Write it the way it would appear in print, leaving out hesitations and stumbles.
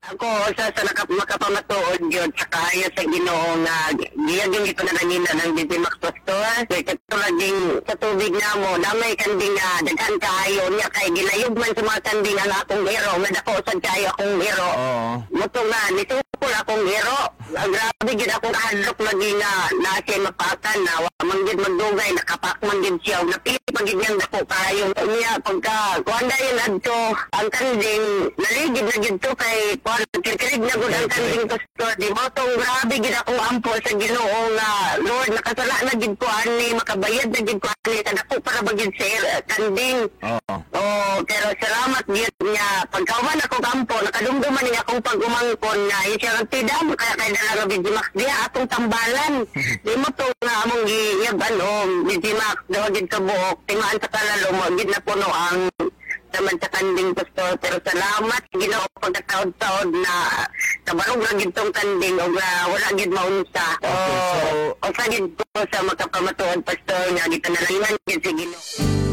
Ako sa makapamatuod yun sa kaayo sa Ginoo nga giyagin ito na nangina ng DP Max Pastor. Kaya katulad din sa tubig na mo, damay kanding nga daghan kaayo niya kay gilayog man sa mga kanding ang akong hero. Madako sa kayo akong hero. Muto nga, nisukol akong hero. Grabe gid akong adlok lagi nga nasa mapakan na manggid magdugay nakapak manggid siya. Napili pagid niyang dako kaayo. Niya pagka kuanda yun adto ang kanding naligid na gid to kay kikirig na gud ang kanding pastor. Di mo tong grabe gid akong ampo sa Ginoo nga Lord nakasala na gid ko ani makabayad na gid ko ani kadako para bagid sa kanding. Pero salamat gid niya pagkawan ako kampo nakadumduman niya akong pag-umangkon nga siya ang tidam kaya kay dala BG Max diha atong tambalan. Di mo to nga among giyaban BG Max daw gid ka buok timaan sa kalalo mo gid na puno ang naman sa kanding pastor. Pero salamat Ginoo pagkataod-taod na kabarog ra gid tong kanding o wala gid maunsa. O sa gid ko sa makapamatuod pastor nga gitanalangan gid si Ginoo.